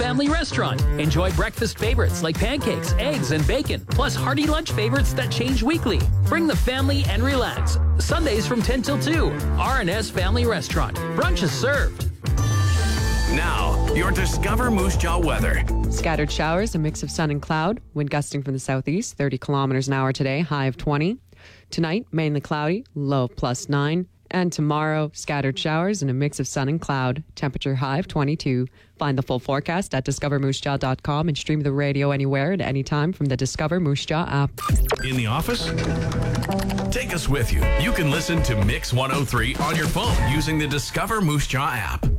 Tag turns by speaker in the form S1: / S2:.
S1: Family Restaurant. Enjoy breakfast favorites like pancakes, eggs, and bacon, plus hearty lunch favorites that change weekly. Bring the family and relax. Sundays from 10 till 2. R&S Family Restaurant. Brunch is served.
S2: Now, your Discover Moose Jaw weather.
S3: Scattered showers, a mix of sun and cloud. Wind gusting from the southeast, 30 kilometers an hour today, high of 20. Tonight, mainly cloudy, low of +9. And tomorrow, scattered showers and a mix of sun and cloud, temperature high of 22. Find the full forecast at discovermoosejaw.com and stream the radio anywhere at any time from the Discover Moose Jaw app.
S2: In the office? Take us with you. You can listen to Mix 103 on your phone using the Discover Moose Jaw app.